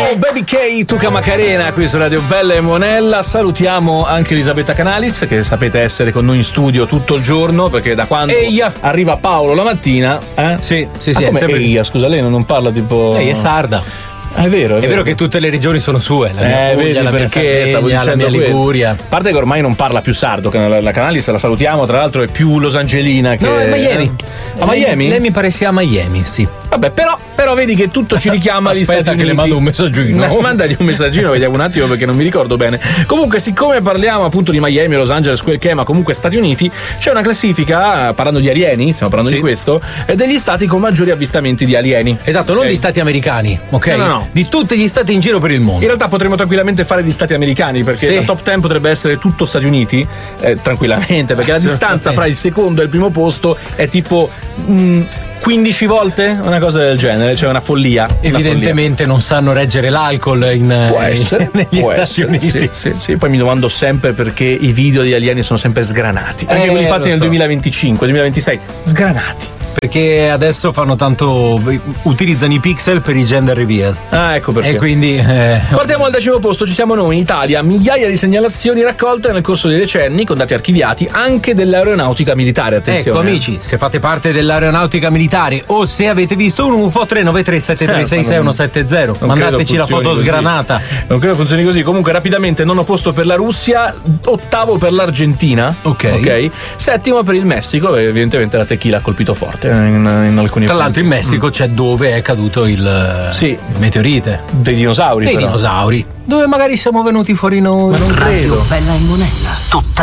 Baby K, Tuca Macarena qui su Radio Bella e Monella. Salutiamo anche Elisabetta Canalis, che sapete essere con noi in studio tutto il giorno, perché da quando arriva Paolo la mattina Sì, è sempre Eia, scusa, lei non parla tipo. Lei è sarda. È vero, è vero che tutte le regioni sono sue, la mia Puglia, la mia Sardegna, la mia Liguria. A parte che ormai non parla più sardo, che la Canalis la salutiamo, tra l'altro è più losangelina che. No, è Miami. A Miami? Lei mi pare sia a Miami, sì. Vabbè, però vedi che tutto ci richiama agli Stati Uniti. Che le mando un messaggino. Mandagli un messaggino, vediamo un attimo perché non mi ricordo bene. Comunque, siccome parliamo appunto di Miami, Los Angeles, quel che è, ma comunque Stati Uniti, c'è una classifica, parlando di alieni, stiamo parlando di questo, degli stati con maggiori avvistamenti di alieni. Esatto, non di stati americani, ok? No. Di tutti gli stati in giro per il mondo. In realtà potremmo tranquillamente fare di stati americani, perché la top 10 potrebbe essere tutto Stati Uniti, tranquillamente, perché la distanza fra il secondo e il primo posto è tipo 15 volte, una cosa del genere, cioè una follia. Evidentemente non sanno reggere l'alcol negli Stati Uniti. Sì, poi mi domando sempre perché i video di alieni sono sempre sgranati. Anche quelli fatti nel 2025, 2026, sgranati. Perché adesso fanno tanto, utilizzano i pixel per i gender reveal. Ecco perché. E quindi partiamo al 10° posto, ci siamo noi in Italia. Migliaia di segnalazioni raccolte nel corso dei decenni, con dati archiviati, anche dell'aeronautica militare. Attenzione. Ecco amici, se fate parte dell'aeronautica militare o se avete visto un UFO, 393-736-6170, mandateci la foto sgranata. Non credo funzioni così. Comunque rapidamente: 9° posto per la Russia, 8° per l'Argentina, ok, 7° per il Messico, evidentemente la tequila ha colpito forte in alcuni. Tra l'altro in Messico c'è dove è caduto il meteorite dei dinosauri, dinosauri, dove magari siamo venuti fuori noi. Ma non credo. Radio Bella e Monella.